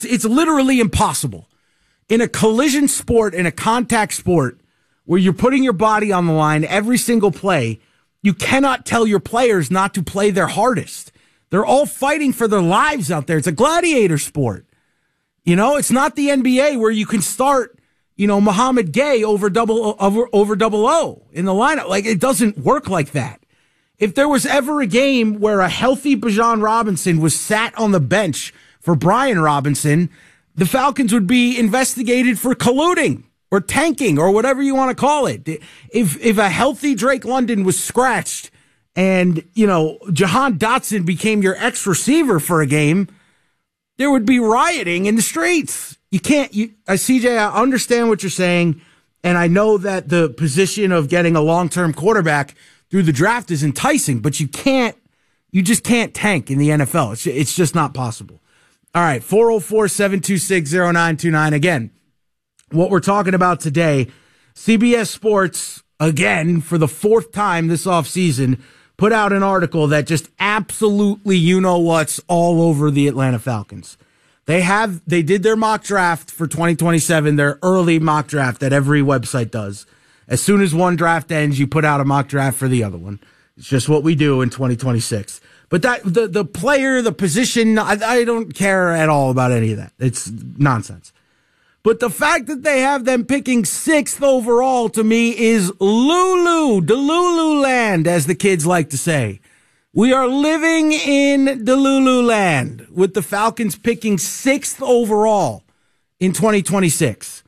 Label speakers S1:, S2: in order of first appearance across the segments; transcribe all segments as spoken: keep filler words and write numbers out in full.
S1: It's literally impossible. In a collision sport, in a contact sport, where you're putting your body on the line every single play, you cannot tell your players not to play their hardest. They're all fighting for their lives out there. It's a gladiator sport. You know, it's not the N B A where you can start, you know, Muhammad Gay over double over over double O in the lineup. Like, it doesn't work like that. If there was ever a game where a healthy Bijan Robinson was sat on the bench for Brian Robinson, the Falcons would be investigated for colluding or tanking or whatever you want to call it. If if a healthy Drake London was scratched and, you know, Jahan Dotson became your ex receiver for a game, there would be rioting in the streets. You can't, you, uh, C J, I understand what you're saying, and I know that the position of getting a long-term quarterback through the draft is enticing, but you can't, you just can't tank in the N F L. It's, it's just not possible. All right, four oh four, seven two six, oh nine two nine. Again, what we're talking about today, C B S Sports, again, for the fourth time this offseason, put out an article that just absolutely you-know-what's all over the Atlanta Falcons. They have, they did their mock draft for twenty twenty-seven, their early mock draft that every website does. As soon as one draft ends, you put out a mock draft for the other one. It's just what we do in twenty twenty-six. But that the, the player, the position, I, I don't care at all about any of that. It's nonsense. But the fact that they have them picking sixth overall to me is Lulu, Delulu land, as the kids like to say. We are living in Delulu land with the Falcons picking sixth overall in twenty twenty-six.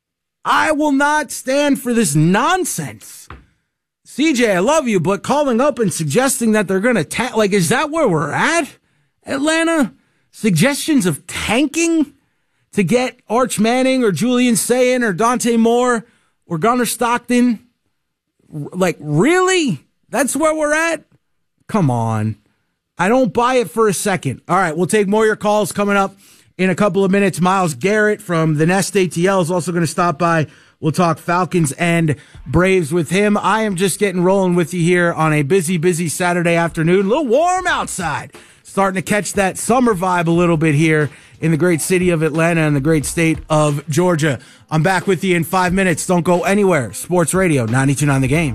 S1: I will not stand for this nonsense. C J, I love you, but calling up and suggesting that they're going to tank, like, is that where we're at, Atlanta? Suggestions of tanking to get Arch Manning or Julian Sayin or Dante Moore or Gunnar Stockton? Like, really? That's where we're at? Come on. I don't buy it for a second. All right, we'll take more of your calls coming up in a couple of minutes. Myles Garrett from the Nest A T L is also going to stop by. We'll talk Falcons and Braves with him. I am just getting rolling with you here on a busy, busy Saturday afternoon. A little warm outside. Starting to catch that summer vibe a little bit here in the great city of Atlanta and the great state of Georgia. I'm back with you in five minutes. Don't go anywhere. Sports Radio, ninety-two point nine The Game.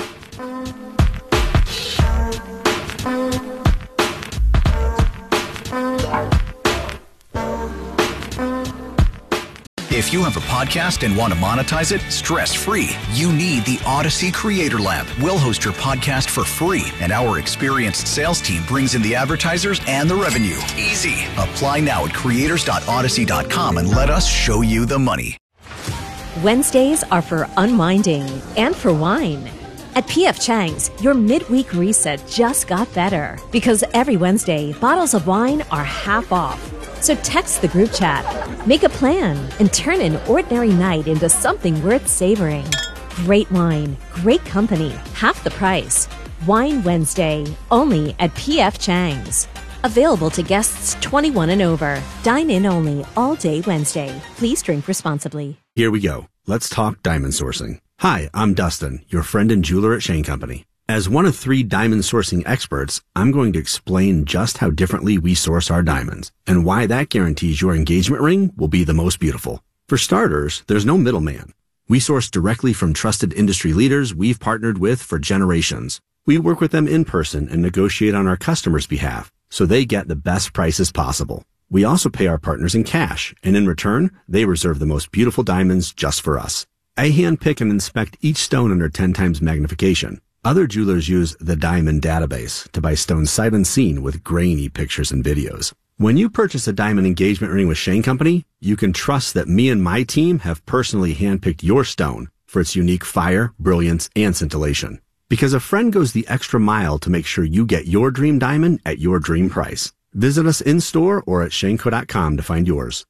S2: If you have a podcast and want to monetize it stress-free, you need the Odyssey Creator Lab. We'll host your podcast for free, and our experienced sales team brings in the advertisers and the revenue. Easy. Apply now at creators dot odyssey dot com and let us show you the money.
S3: Wednesdays are for unwinding and for wine. At P F Chang's, your midweek reset just got better because every Wednesday, bottles of wine are half off. So text the group chat, make a plan, and turn an ordinary night into something worth savoring. Great wine, great company, half the price. Wine Wednesday, only at P F Chang's. Available to guests twenty-one and over. Dine in only all day Wednesday. Please drink responsibly.
S4: Here we go. Let's talk diamond sourcing. Hi, I'm Dustin, your friend and jeweler at Shane Company. As one of three diamond sourcing experts, I'm going to explain just how differently we source our diamonds and why that guarantees your engagement ring will be the most beautiful. For starters, there's no middleman. We source directly from trusted industry leaders we've partnered with for generations. We work with them in person and negotiate on our customers' behalf so they get the best prices possible. We also pay our partners in cash, and in return, they reserve the most beautiful diamonds just for us. I handpick and inspect each stone under ten times magnification. Other jewelers use the Diamond Database to buy stones sight unseen with grainy pictures and videos. When you purchase a diamond engagement ring with Shane Company, you can trust that me and my team have personally handpicked your stone for its unique fire, brilliance, and scintillation. Because a friend goes the extra mile to make sure you get your dream diamond at your dream price. Visit us in-store or at shaneco dot com to find yours.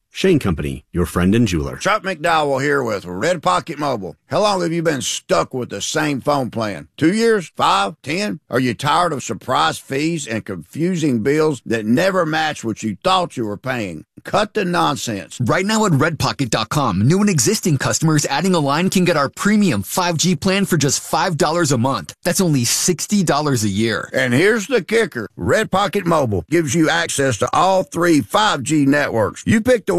S4: Shane Company, your friend and jeweler.
S5: Chuck McDowell here with Red Pocket Mobile. How long have you been stuck with the same phone plan? Two years? Five? Ten? Are you tired of surprise fees and confusing bills that never match what you thought you were paying? Cut the nonsense.
S6: Right now at red pocket dot com, new and existing customers adding a line can get our premium five G plan for just five dollars a month. That's only sixty dollars a year.
S5: And here's the kicker. Red Pocket Mobile gives you access to all three five G networks. You pick the